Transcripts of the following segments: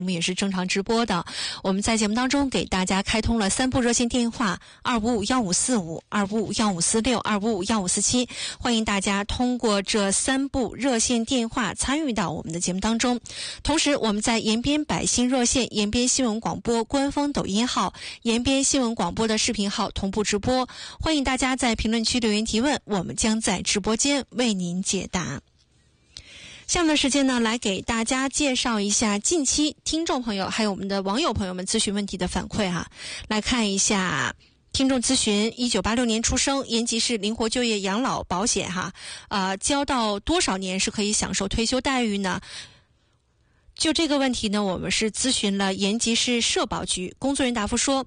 我们也是正常直播的。我们在节目当中给大家开通了3部热线电话：2551545、2551546、2551547，欢迎大家通过这3部热线电话参与到我们的节目当中。同时，我们在延边百姓热线、延边新闻广播官方抖音号、延边新闻广播的视频号同步直播，欢迎大家在评论区留言提问，我们将在直播间为您解答。下面的时间呢，来给大家介绍一下近期听众朋友还有我们的网友朋友们咨询问题的反馈哈。来看一下听众咨询：1986年出生，延吉市灵活就业养老保险哈，交到多少年是可以享受退休待遇呢？就这个问题呢，我们是咨询了延吉市社保局，工作人员答复说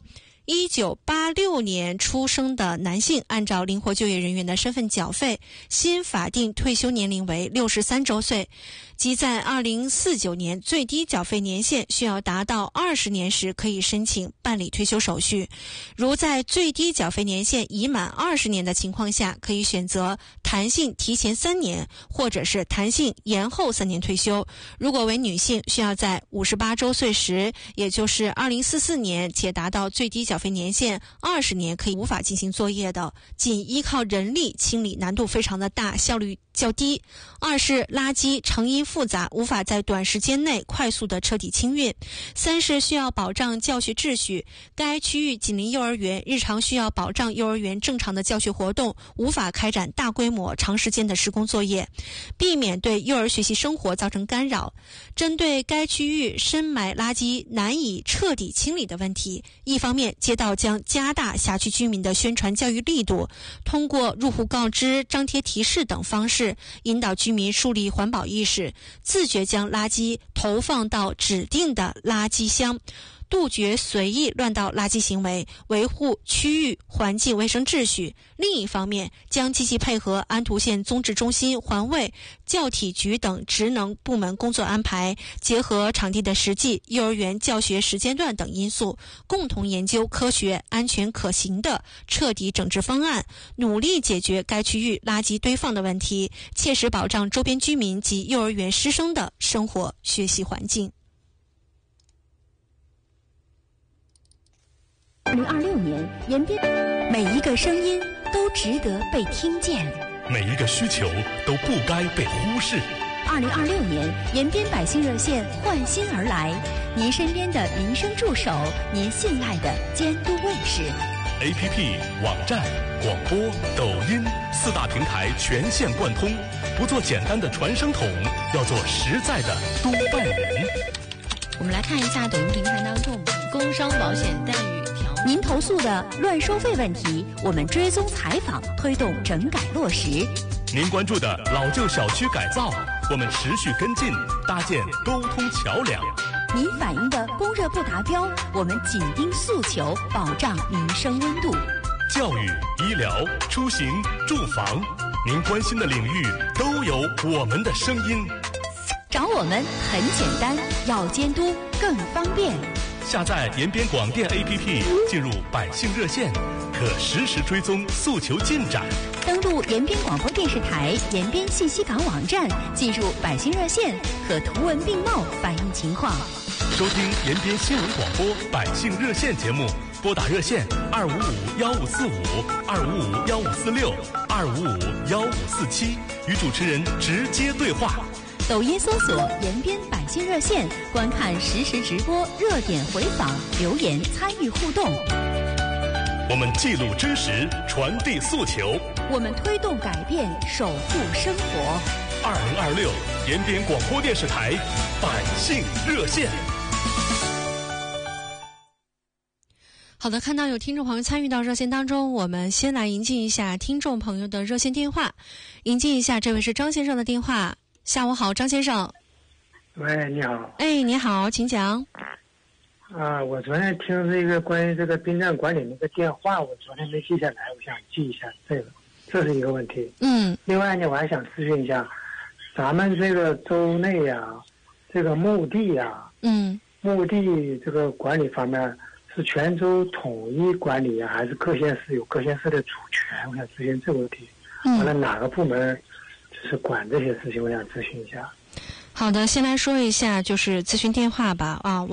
，1986年出生的男性，按照灵活就业人员的身份缴费，新法定退休年龄为63周岁，即在2049年最低缴费年限需要达到20年时，可以申请办理退休手续。如在最低缴费年限已满20年的情况下，可以选择弹性提前3年，或者是弹性延后3年退休。如果为女性，需要在58周岁时，也就是2044年，且达到最低缴费年限20年，可以无法进行作业的，仅依靠人力清理难度非常的大，效率较低。2是垃圾成因复杂，无法在短时间内快速的彻底清运。3是需要保障教学秩序，该区域紧邻幼儿园，日常需要保障幼儿园正常的教学活动，无法开展大规模长时间的施工作业，避免对幼儿学习生活造成干扰。针对该区域深埋垃圾难以彻底清理的问题，一方面街道将加大辖区居民的宣传教育力度，通过入户告知、张贴提示等方式，引导居民树立环保意识，自觉将垃圾投放到指定的垃圾箱，杜绝随意乱倒垃圾行为，维护区域环境卫生秩序。另一方面，将积极配合安图县综治中心、环卫、教体局等职能部门工作安排，结合场地的实际、幼儿园教学时间段等因素，共同研究科学、安全、可行的彻底整治方案，努力解决该区域垃圾堆放的问题，切实保障周边居民及幼儿园师生的生活学习环境。 2026年，延边每一个声音都值得被听见， 每一个需求都不该被忽视。 2026年，延边百姓热线换新而来，您身边的民生助手，您信赖的监督卫士。 APP、网站、广播、抖音4大平台全线贯通，不做简单的传声筒，要做实在的督办人。 我们来看一下抖音平台当中，工伤保险待遇条您投诉的乱收费问题，我们追踪采访，推动整改落实。 您关注的老旧小区改造，我们持续跟进，搭建沟通桥梁。 您反映的供热不达标，我们紧盯诉求，保障民生温度。 教育、医疗、出行、住房，您关心的领域都有我们的声音。 找我们很简单，要监督更方便。 下载延边广电 APP， 进入百姓热线，可实时追踪诉求进展。 登录延边广播电视台延边信息港网站，进入百姓热线，可图文并茂反映情况。 收听延边新闻广播百姓热线节目，拨打热线255-1545、255-1546、255-1547，与主持人直接对话。 抖音搜索延边百姓热线，观看实时直播、热点回访、留言参与互动。 我们记录真实，传递诉求， 我们推动改变，守护生活。 2026延边广播电视台百姓热线。 好的，看到有听众朋友参与到热线当中，我们先来迎进一下听众朋友的热线电话。迎进一下，这位是张先生的电话。下午好，张先生。 喂，你好。 哎，你好，请讲。 我昨天听这个关于这个殡葬管理那个电话，我昨天没记下来，我想记一下这是一个问题。另外呢，我还想咨询一下，咱们这个州内呀，这个墓地呀，墓地这个管理方面是全州统一管理啊，还是各县市有各县市的主权？我想咨询这个问题。完了，哪个部门是管这些事情？我想咨询一下。 好的，先来说一下就是咨询电话吧啊。